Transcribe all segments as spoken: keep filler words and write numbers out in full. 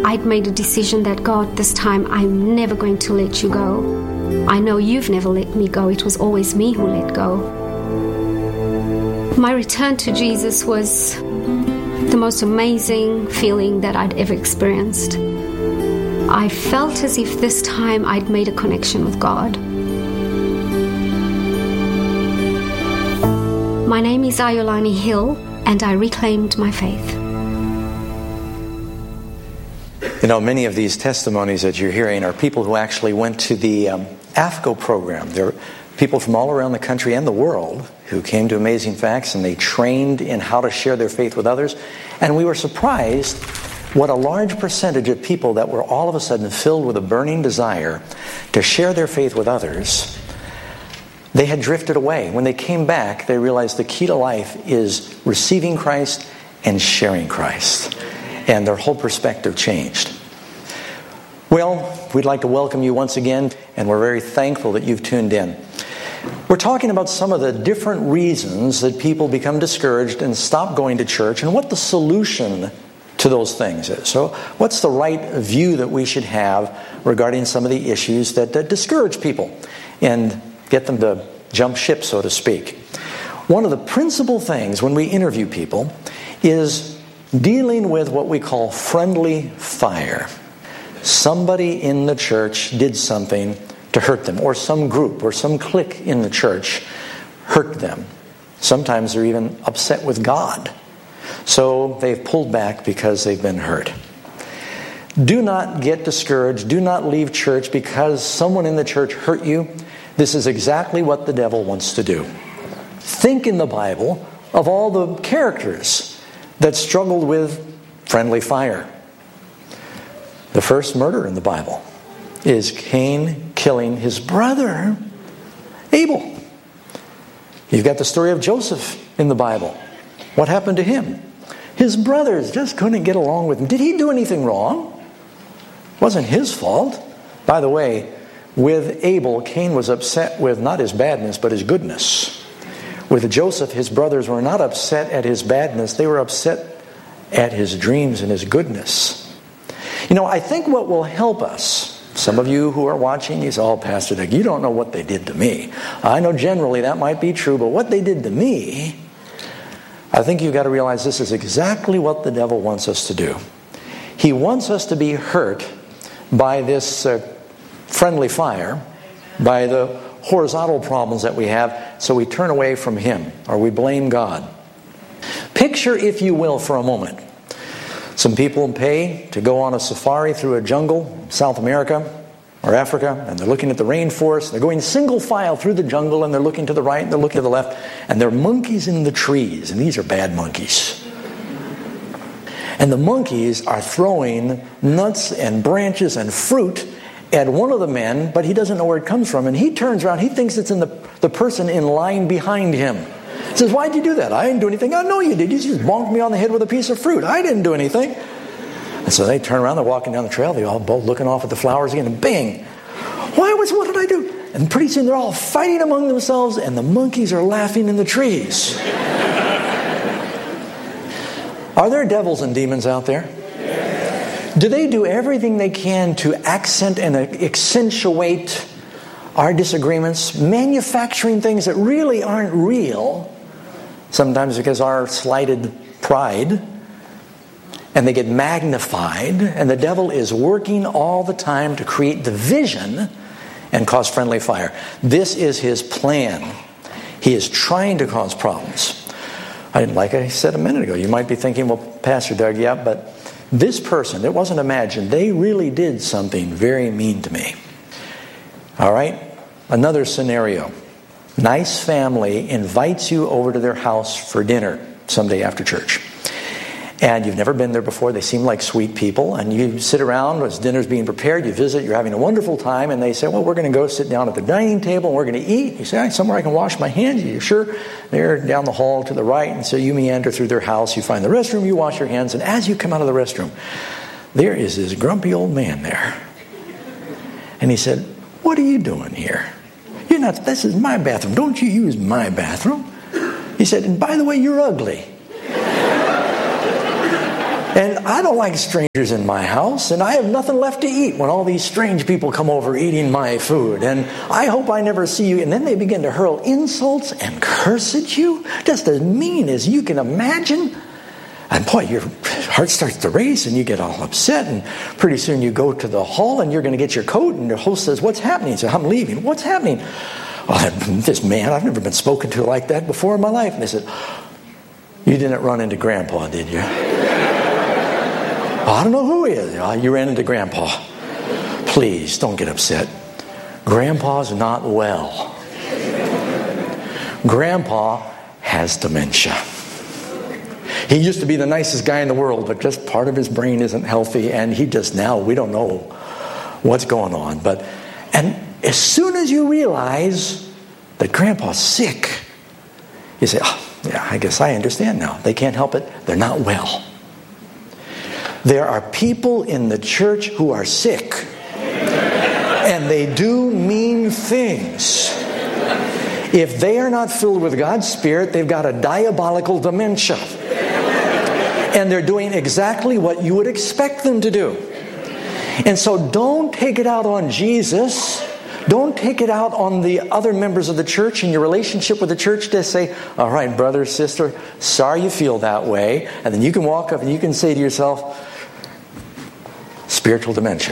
I'd made a decision that, God, this time I'm never going to let you go. I know you've never let me go. It was always me who let go. My return to Jesus was the most amazing feeling that I'd ever experienced. I felt as if this time I'd made a connection with God. My name is Ayolani Hill, and I reclaimed my faith. You know, many of these testimonies that you're hearing are people who actually went to the um, A F C O program. They're people from all around the country and the world who came to Amazing Facts, and they trained in how to share their faith with others. And we were surprised what a large percentage of people that were all of a sudden filled with a burning desire to share their faith with others, they had drifted away. When they came back, they realized the key to life is receiving Christ and sharing Christ. And their whole perspective changed. Well, we'd like to welcome you once again, and we're very thankful that you've tuned in. We're talking about some of the different reasons that people become discouraged and stop going to church, and what the solution to those things is. So what's the right view that we should have regarding some of the issues that, that discourage people and get them to jump ship, so to speak. One of the principal things when we interview people is dealing with what we call friendly fire. Somebody in the church did something to hurt them, or some group or some clique in the church hurt them. Sometimes they're even upset with God. So they've pulled back because they've been hurt. Do not get discouraged. Do not leave church because someone in the church hurt you. This is exactly what the devil wants to do. Think in the Bible of all the characters that struggled with friendly fire. The first murder in the Bible is Cain killing his brother Abel. You've got the story of Joseph in the Bible. What happened to him? His brothers just couldn't get along with him. Did he do anything wrong? It wasn't his fault. By the way, with Abel, Cain was upset with not his badness, but his goodness. With Joseph, his brothers were not upset at his badness. They were upset at his dreams and his goodness. You know, I think what will help us, some of you who are watching, you say, oh, Pastor Doug, you don't know what they did to me. I know generally that might be true, but what they did to me, I think you've got to realize this is exactly what the devil wants us to do. He wants us to be hurt by this uh, friendly fire, by the horizontal problems that we have, so we turn away from him or we blame God. Picture, if you will, for a moment, some people pay to go on a safari through a jungle, South America or Africa, and they're looking at the rainforest. They're going single file through the jungle, and they're looking to the right and they're looking to the left, and there are monkeys in the trees, and these are bad monkeys. And the monkeys are throwing nuts and branches and fruit at one of the men, but he doesn't know where it comes from. And he turns around, he thinks it's in the, the person in line behind him. He says, why'd you do that? I didn't do anything. I know you did. You just bonked me on the head with a piece of fruit. I didn't do anything. And so they turn around, they're walking down the trail, they're all both looking off at the flowers again, and bang! Why was what did I do? And pretty soon they're all fighting among themselves, and the monkeys are laughing in the trees. Are there devils and demons out there? Do they do everything they can to accent and accentuate our disagreements, manufacturing things that really aren't real, sometimes because our slighted pride, and they get magnified, and the devil is working all the time to create division and cause friendly fire. This is his plan. He is trying to cause problems. I didn't like I said a minute ago, you might be thinking, well, Pastor Doug, yeah, but this person, it wasn't imagined. They really did something very mean to me. All right? Another scenario. Nice family invites you over to their house for dinner someday after church. And you've never been there before. They seem like sweet people. And you sit around as dinner's being prepared. You visit. You're having a wonderful time. And they say, well, we're going to go sit down at the dining table and we're going to eat. You say, all right, somewhere I can wash my hands. You're sure? They're down the hall to the right. And so you meander through their house. You find the restroom. You wash your hands. And as you come out of the restroom, there is this grumpy old man there. And he said, what are you doing here? You're not, this is my bathroom. Don't you use my bathroom. He said, and by the way, you're ugly. And I don't like strangers in my house, and I have nothing left to eat when all these strange people come over eating my food. And I hope I never see you. And then they begin to hurl insults and curse at you, just as mean as you can imagine. And boy, your heart starts to race and you get all upset. And pretty soon you go to the hall and you're going to get your coat. And the host says, "What's happening?" You say, "I'm leaving." "What's happening?" "Well, this man, I've never been spoken to like that before in my life." And they said, "You didn't run into Grandpa, did you?" "I don't know who he is." "Oh, you ran into Grandpa." "Please, don't get upset. Grandpa's not well. Grandpa has dementia. He used to be the nicest guy in the world, but just part of his brain isn't healthy, and he just now, we don't know what's going on." But, and as soon as you realize that Grandpa's sick, you say, "Oh, yeah, I guess I understand now. They can't help it. They're not well." There are people in the church who are sick, and they do mean things. If they are not filled with God's Spirit, they've got a diabolical dementia. And they're doing exactly what you would expect them to do. And so don't take it out on Jesus. Don't take it out on the other members of the church and your relationship with the church. Just say, "All right, brother, sister, sorry you feel that way." And then you can walk up and you can say to yourself, "Spiritual dementia."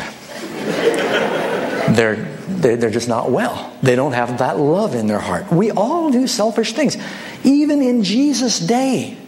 They're, they're, they're just not well. They don't have that love in their heart. We all do selfish things. Even in Jesus' day.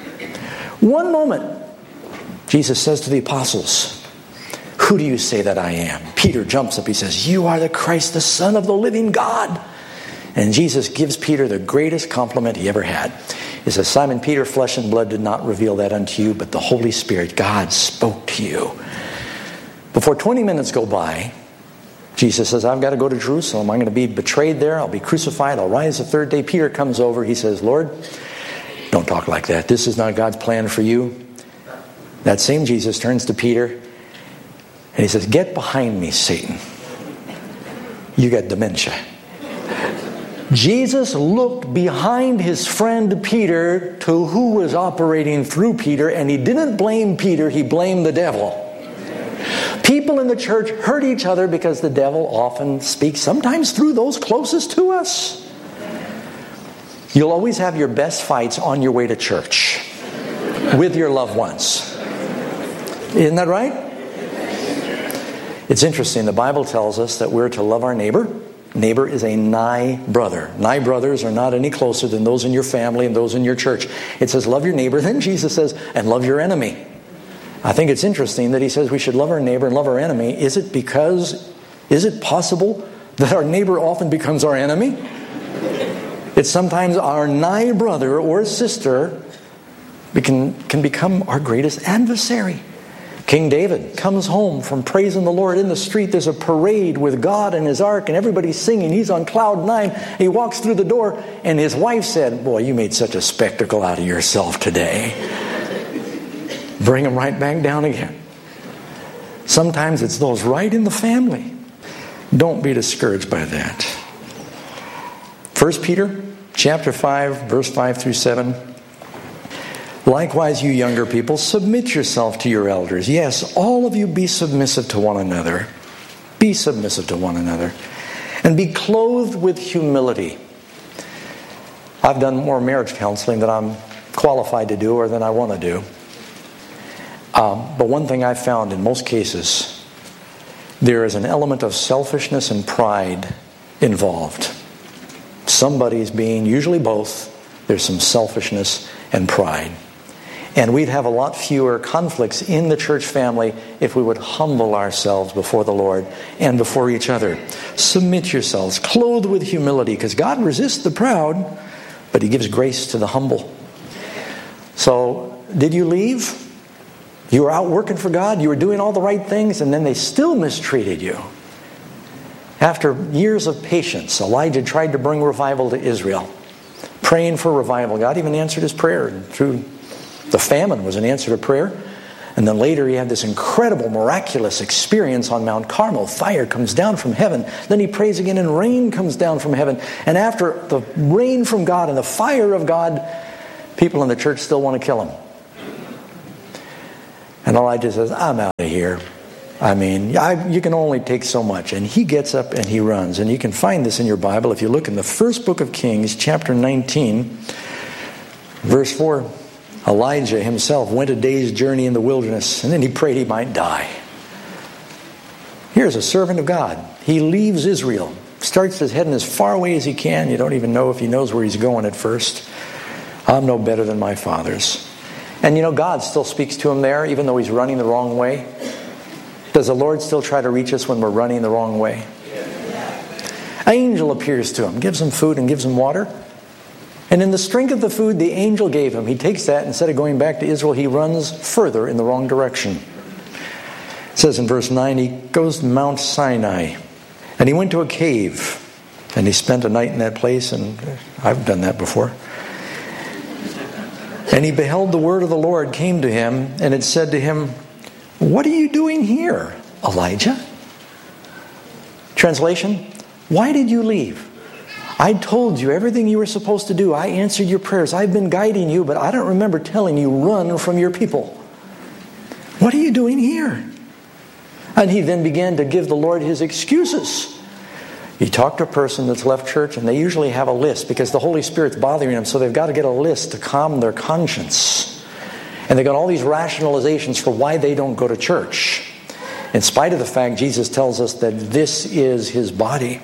One moment, Jesus says to the apostles, "Who do you say that I am?" Peter jumps up. He says, "You are the Christ, the Son of the living God." And Jesus gives Peter the greatest compliment he ever had. He says, "Simon Peter, flesh and blood did not reveal that unto you, but the Holy Spirit, God, spoke to you." Before twenty minutes go by, Jesus says, "I've got to go to Jerusalem. I'm going to be betrayed there. I'll be crucified. I'll rise the third day." Peter comes over. He says, "Lord, don't talk like that. This is not God's plan for you." That same Jesus turns to Peter and he says, "Get behind me, Satan. You got dementia." Jesus looked behind his friend Peter to who was operating through Peter, and he didn't blame Peter, he blamed the devil. People in the church hurt each other because the devil often speaks, sometimes through those closest to us. You'll always have your best fights on your way to church with your loved ones. Isn't that right? It's interesting. The Bible tells us that we're to love our neighbor. Neighbor is a nigh brother. Nigh brothers are not any closer than those in your family and those in your church. It says love your neighbor. Then Jesus says, and love your enemy. I think it's interesting that he says we should love our neighbor and love our enemy. Is it because, is it possible that our neighbor often becomes our enemy? It's sometimes our nigh brother or sister can, can become our greatest adversary. King David comes home from praising the Lord in the street. There's a parade with God and his ark and everybody's singing. He's on cloud nine. He walks through the door and his wife said, "Boy, you made such a spectacle out of yourself today." Bring him right back down again. Sometimes it's those right in the family. Don't be discouraged by that. First Peter chapter five, verse five through seven. "Likewise, you younger people, submit yourself to your elders. Yes, all of you be submissive to one another. Be submissive to one another. And be clothed with humility." I've done more marriage counseling than I'm qualified to do or than I want to do. Um, but one thing I've found in most cases, there is an element of selfishness and pride involved. Somebody's being, usually both, there's some selfishness and pride. And we'd have a lot fewer conflicts in the church family if we would humble ourselves before the Lord and before each other. Submit yourselves, clothed with humility, because God resists the proud, but he gives grace to the humble. So, did you leave? You were out working for God, you were doing all the right things, and then they still mistreated you. After years of patience, Elijah tried to bring revival to Israel, praying for revival. God even answered his prayer through the famine was an answer to prayer. And then later he had this incredible, miraculous experience on Mount Carmel. Fire comes down from heaven. Then he prays again and rain comes down from heaven. And after the rain from God and the fire of God, people in the church still want to kill him. And Elijah says, I'm out of here. I mean, I, you can only take so much. And he gets up and he runs. And you can find this in your Bible if you look in the first book of Kings, chapter nineteen, verse four. Elijah himself went a day's journey in the wilderness, and then he prayed he might die. Here's a servant of God. He leaves Israel, starts his heading as far away as he can. You don't even know if he knows where he's going at first. I'm no better than my fathers. And you know, God still speaks to him there, even though he's running the wrong way. Does the Lord still try to reach us when we're running the wrong way? An angel appears to him, gives him food and gives him water. And in the strength of the food the angel gave him, he takes that, instead of going back to Israel, he runs further in the wrong direction. It says in verse nine, he goes to Mount Sinai, and he went to a cave, and he spent a night in that place, and I've done that before. And he beheld the word of the Lord came to him, and it said to him, what are you doing here, Elijah? Translation, why did you leave? I told you everything you were supposed to do. I answered your prayers. I've been guiding you, but I don't remember telling you, run from your people. What are you doing here? And he then began to give the Lord his excuses. You talk to a person that's left church, and they usually have a list because the Holy Spirit's bothering them, so they've got to get a list to calm their conscience. And they've got all these rationalizations for why they don't go to church, in spite of the fact Jesus tells us that this is his body.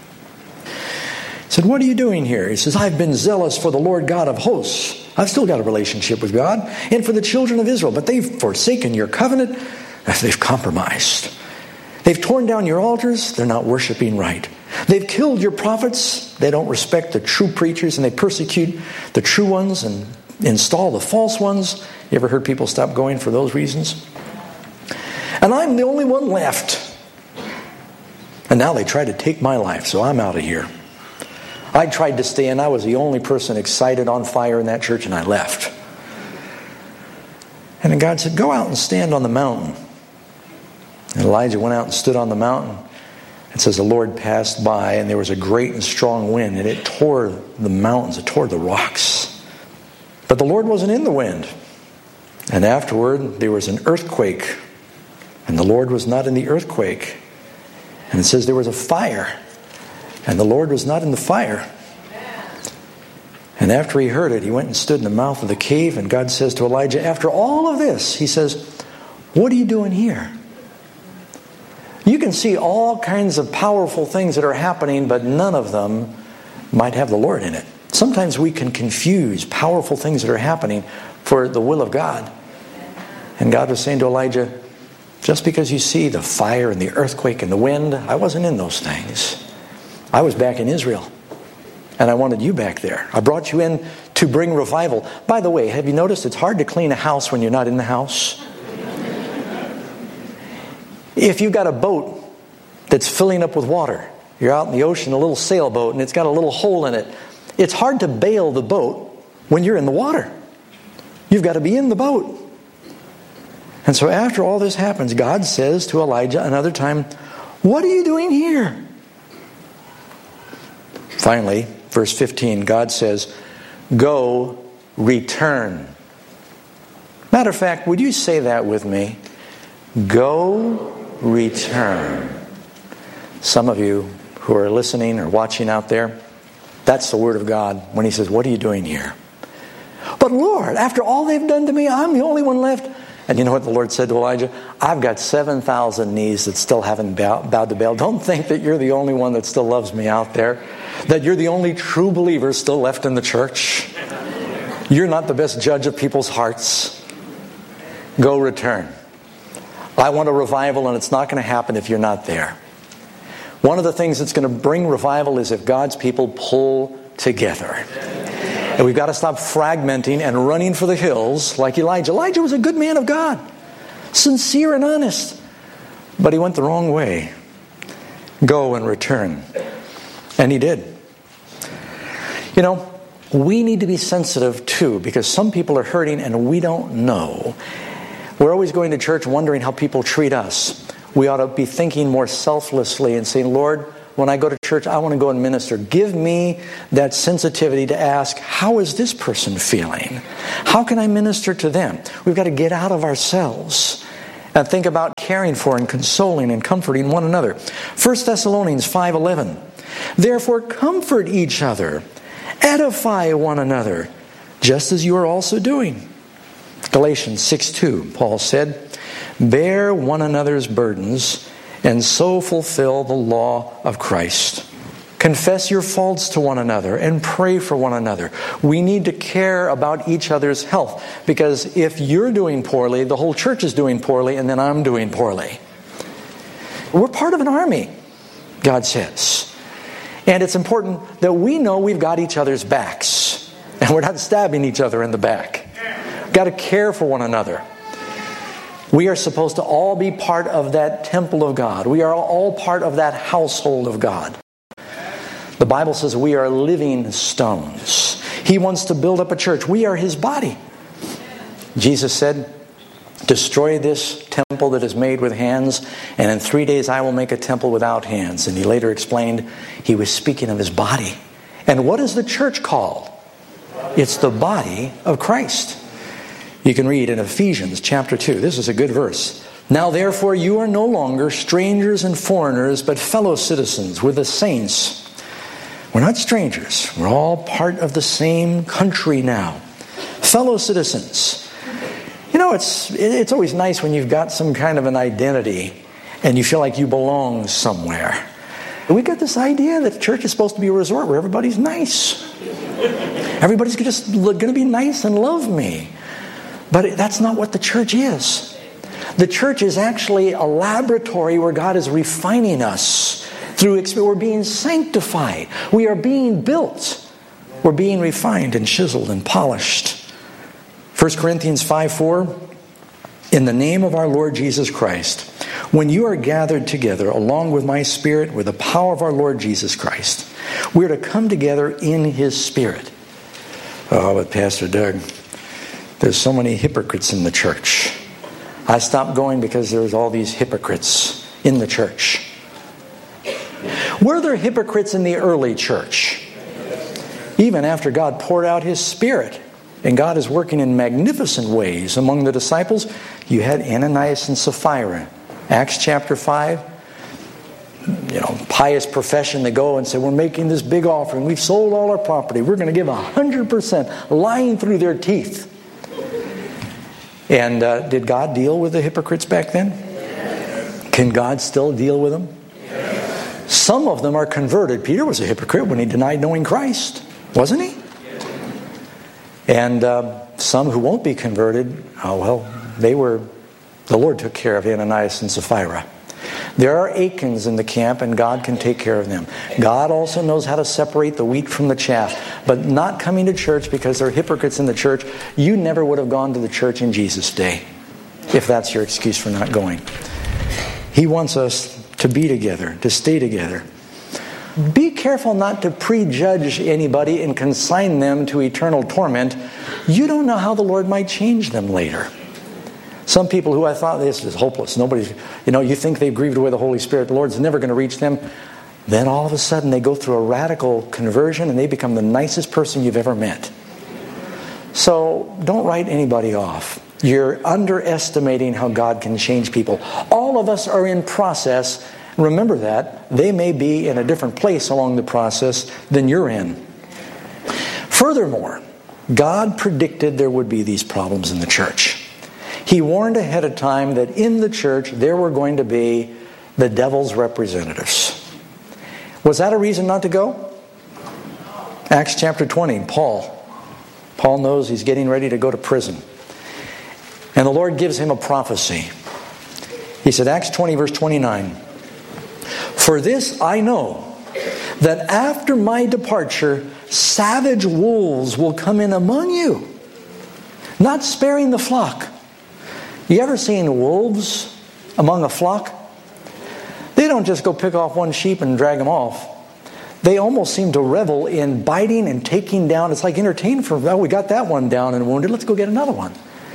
He said, what are you doing here? He says, I've been zealous for the Lord God of hosts. I've still got a relationship with God, and for the children of Israel, but they've forsaken your covenant. They've compromised. They've torn down your altars. They're not worshiping right. They've killed your prophets. They don't respect the true preachers, and they persecute the true ones and install the false ones. You ever heard people stop going for those reasons? And I'm the only one left. And now they try to take my life, so I'm out of here. I tried to stay in. I was the only person excited, on fire in that church, and I left. And then God said, go out and stand on the mountain. And Elijah went out and stood on the mountain. It says the Lord passed by, and there was a great and strong wind, and it tore the mountains, it tore the rocks. But the Lord wasn't in the wind. And afterward, there was an earthquake, and the Lord was not in the earthquake. And it says there was a fire, and the Lord was not in the fire. And after he heard it, he went and stood in the mouth of the cave, and God says to Elijah, after all of this, he says, what are you doing here? You can see all kinds of powerful things that are happening, but none of them might have the Lord in it. Sometimes we can confuse powerful things that are happening for the will of God. And God was saying to Elijah, just because you see the fire and the earthquake and the wind, I wasn't in those things. I was back in Israel. And I wanted you back there. I brought you in to bring revival. By the way, have you noticed it's hard to clean a house when you're not in the house? If you've got a boat that's filling up with water, you're out in the ocean, a little sailboat, and it's got a little hole in it, it's hard to bail the boat when you're in the water. You've got to be in the boat. And so after all this happens, God says to Elijah another time, what are you doing here? Finally, verse fifteen, God says, go, return. Matter of fact, would you say that with me? Go, return. Some of you who are listening or watching out there, that's the word of God when he says, what are you doing here? But Lord, after all they've done to me, I'm the only one left. And you know what the Lord said to Elijah? I've got seven thousand knees that still haven't bow, bowed to Baal. Don't think that you're the only one that still loves me out there. That you're the only true believer still left in the church. You're not the best judge of people's hearts. Go, return. I want a revival, and it's not going to happen if you're not there. One of the things that's going to bring revival is if God's people pull together. And we've got to stop fragmenting and running for the hills like Elijah. Elijah was a good man of God, sincere and honest, but he went the wrong way. Go and return. And he did. You know, we need to be sensitive too, because some people are hurting and we don't know. We're always going to church wondering how people treat us. We ought to be thinking more selflessly and saying, Lord, when I go to church, I want to go and minister. Give me that sensitivity to ask, how is this person feeling? How can I minister to them? We've got to get out of ourselves and think about caring for and consoling and comforting one another. First Thessalonians five eleven. Therefore comfort each other, edify one another, just as you are also doing. Galatians six two, Paul said, bear one another's burdens, and so fulfill the law of Christ. Confess your faults to one another and pray for one another. We need to care about each other's health, because if you're doing poorly, the whole church is doing poorly, and then I'm doing poorly. We're part of an army, God says. And it's important that we know we've got each other's backs, and we're not stabbing each other in the back. We've got to care for one another. We are supposed to all be part of that temple of God. We are all part of that household of God. The Bible says we are living stones. He wants to build up a church. We are His body. Jesus said, destroy this temple that is made with hands, and in three days I will make a temple without hands. And He later explained He was speaking of His body. And what is the church called? It's the body of Christ. You can read in Ephesians chapter two. This is a good verse. Now therefore you are no longer strangers and foreigners, but fellow citizens with the saints. We're not strangers. We're all part of the same country now. Fellow citizens. You know, it's it's always nice when you've got some kind of an identity and you feel like you belong somewhere. We got this idea that church is supposed to be a resort where everybody's nice. Everybody's just going to be nice and love me. But that's not what the church is. The church is actually a laboratory where God is refining us. Through we're being sanctified. We are being built. We're being refined and chiseled and polished. First Corinthians five four. In the name of our Lord Jesus Christ, when you are gathered together along with my Spirit, with the power of our Lord Jesus Christ, we're to come together in His Spirit. Oh, but Pastor Doug, there's so many hypocrites in the church. I stopped going because there's all these hypocrites in the church. Were there hypocrites in the early church? Even after God poured out His Spirit, and God is working in magnificent ways among the disciples, you had Ananias and Sapphira. Acts chapter five, you know, pious profession, they go and say, we're making this big offering. We've sold all our property. We're going to give one hundred percent, lying through their teeth. And uh, did God deal with the hypocrites back then? Can God still deal with them? Some of them are converted. Peter was a hypocrite when he denied knowing Christ, wasn't he? And uh, some who won't be converted, oh well, they were, the Lord took care of Ananias and Sapphira. There are Achans in the camp, and God can take care of them. God also knows how to separate the wheat from the chaff. But not coming to church because there are hypocrites in the church, you never would have gone to the church in Jesus' day, if that's your excuse for not going. He wants us to be together, to stay together. Be careful not to prejudge anybody and consign them to eternal torment. You don't know how the Lord might change them later. Some people who I thought, this is hopeless. Nobody's, you know, you think they've grieved away the Holy Spirit. The Lord's never going to reach them. Then all of a sudden they go through a radical conversion and they become the nicest person you've ever met. So don't write anybody off. You're underestimating how God can change people. All of us are in process. Remember that. They may be in a different place along the process than you're in. Furthermore, God predicted there would be these problems in the church. He warned ahead of time that in the church there were going to be the devil's representatives. Was that a reason not to go? Acts chapter twenty, Paul. Paul knows he's getting ready to go to prison. And the Lord gives him a prophecy. He said, Acts twenty, verse twenty-nine. For this I know, that after my departure, savage wolves will come in among you, not sparing the flock. You ever seen wolves among a flock? They don't just go pick off one sheep and drag them off. They almost seem to revel in biting and taking down. It's like entertainment for, well, we got that one down and wounded. Let's go get another one.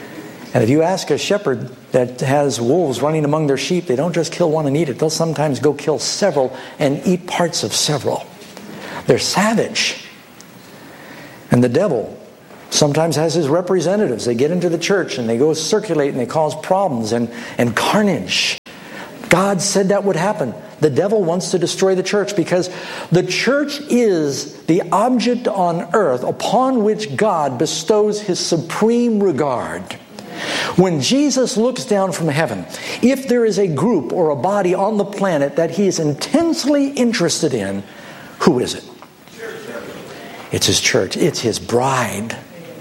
And if you ask a shepherd that has wolves running among their sheep, they don't just kill one and eat it. They'll sometimes go kill several and eat parts of several. They're savage. And the devil sometimes has his representatives. They get into the church and they go circulate and they cause problems and, and carnage. God said that would happen. The devil wants to destroy the church because the church is the object on earth upon which God bestows His supreme regard. When Jesus looks down from heaven, if there is a group or a body on the planet that He is intensely interested in, who is it? It's His church. It's His bride.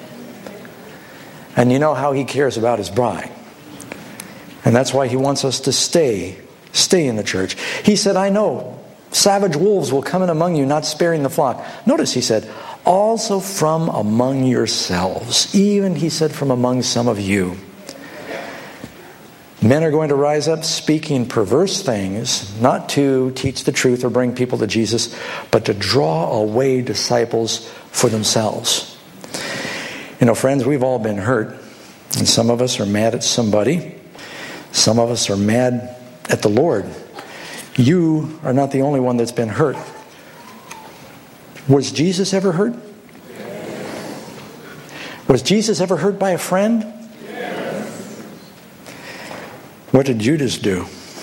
And you know how He cares about His bride. And that's why He wants us to stay, stay in the church. He said, I know savage wolves will come in among you, not sparing the flock. Notice He said, also from among yourselves. Even, He said, from among some of you. Men are going to rise up speaking perverse things, not to teach the truth or bring people to Jesus, but to draw away disciples for themselves. You know, friends, we've all been hurt. And some of us are mad at somebody. Some of us are mad at the Lord. You are not the only one that's been hurt. Was Jesus ever hurt? Was Jesus ever hurt by a friend? Yes. What did Judas do?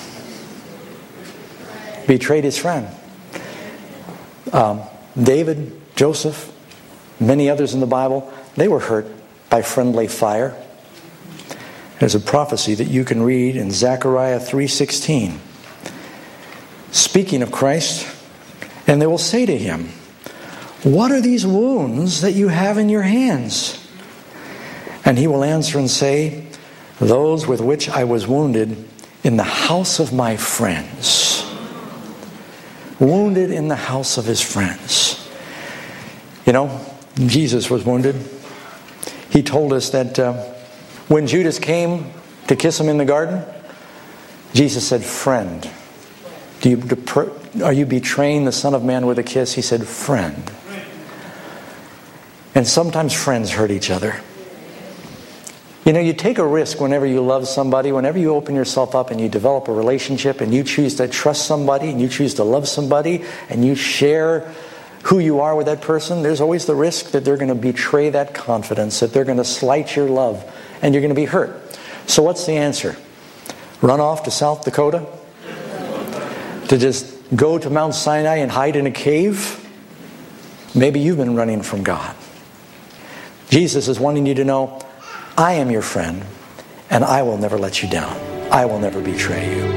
Betrayed his friend. Um, David, Joseph, many others in the Bible, they were hurt by friendly fire. There's a prophecy that you can read in Zechariah three sixteen. Speaking of Christ, and they will say to Him, what are these wounds that you have in your hands? And He will answer and say, those with which I was wounded in the house of my friends. Wounded in the house of His friends. You know, Jesus was wounded. He told us that uh, when Judas came to kiss Him in the garden, Jesus said, friend. Do you, are you betraying the Son of Man with a kiss? He said, friend. And sometimes friends hurt each other. You know, you take a risk whenever you love somebody, whenever you open yourself up and you develop a relationship and you choose to trust somebody and you choose to love somebody and you share who you are with that person, there's always the risk that they're going to betray that confidence, that they're going to slight your love, and you're going to be hurt. So what's the answer? Run off to South Dakota? To just go to Mount Sinai and hide in a cave? Maybe you've been running from God. Jesus is wanting you to know, I am your friend, and I will never let you down. I will never betray you.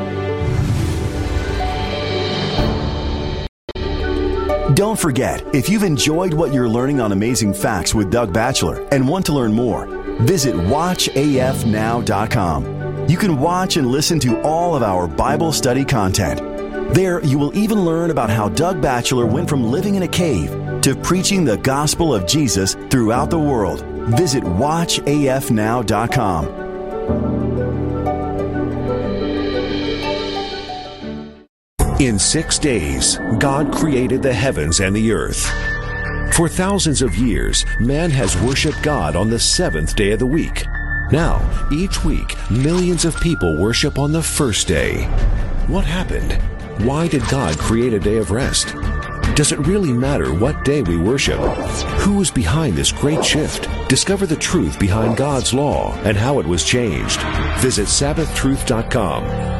Don't forget, if you've enjoyed what you're learning on Amazing Facts with Doug Batchelor and want to learn more, visit watch A F now dot com. You can watch and listen to all of our Bible study content. There, you will even learn about how Doug Batchelor went from living in a cave to preaching the gospel of Jesus throughout the world. Visit watch A F now dot com. In six days, God created the heavens and the earth. For thousands of years, man has worshiped God on the seventh day of the week. Now, each week, millions of people worship on the first day. What happened? Why did God create a day of rest? Does it really matter what day we worship? Who is behind this great shift? Discover the truth behind God's law and how it was changed. Visit Sabbath Truth dot com.